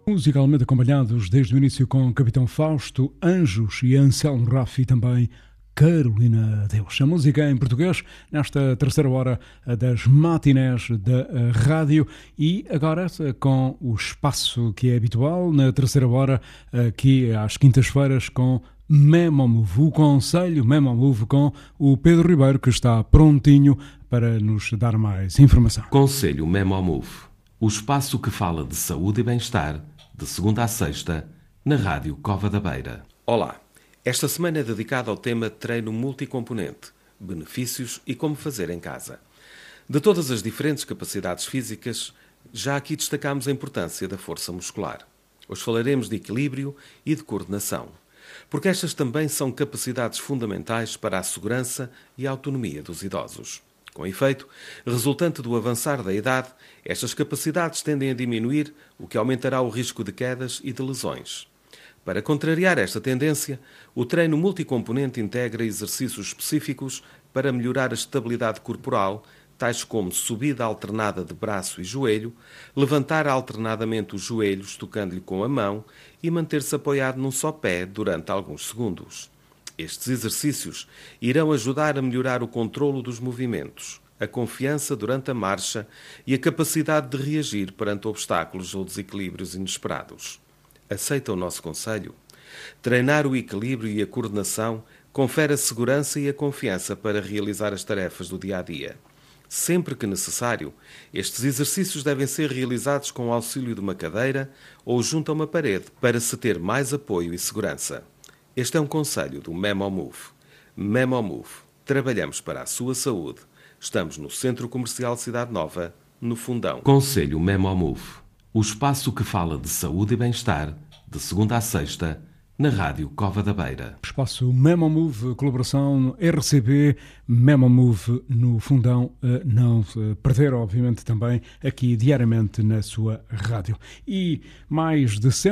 Musicalmente acompanhados desde o início com Capitão Fausto, Anjos e Anselmo Raffi, também Carolina Deus. A música em português nesta terceira hora das matinés da rádio e agora com o espaço que é habitual na terceira hora, aqui às quintas-feiras com Memo Move, o conselho Memo Move com o Pedro Ribeiro, que está prontinho para nos dar mais informação. Conselho Memo Move, o espaço que fala de saúde e bem-estar, de segunda a sexta, na Rádio Cova da Beira. Olá, esta semana é dedicada ao tema treino multicomponente, benefícios e como fazer em casa. De todas as diferentes capacidades físicas, já aqui destacamos a importância da força muscular. Hoje falaremos de equilíbrio e de coordenação, porque estas também são capacidades fundamentais para a segurança e a autonomia dos idosos. Com efeito, resultante do avançar da idade, estas capacidades tendem a diminuir, o que aumentará o risco de quedas e de lesões. Para contrariar esta tendência, o treino multicomponente integra exercícios específicos para melhorar a estabilidade corporal, tais como subida alternada de braço e joelho, levantar alternadamente os joelhos tocando-lhe com a mão e manter-se apoiado num só pé durante alguns segundos. Estes exercícios irão ajudar a melhorar o controlo dos movimentos, a confiança durante a marcha e a capacidade de reagir perante obstáculos ou desequilíbrios inesperados. Aceita o nosso conselho? Treinar o equilíbrio e a coordenação confere a segurança e a confiança para realizar as tarefas do dia-a-dia. Sempre que necessário, estes exercícios devem ser realizados com o auxílio de uma cadeira ou junto a uma parede para se ter mais apoio e segurança. Este é um conselho do Memo Move. Memo Move. Trabalhamos para a sua saúde. Estamos no Centro Comercial Cidade Nova, no Fundão. Conselho Memo Move. O espaço que fala de saúde e bem-estar, de segunda a sexta, na Rádio Cova da Beira. Espaço Memo Move, colaboração RCB, Memo Move no Fundão. Não perder, obviamente, também aqui diariamente na sua rádio. E mais de 100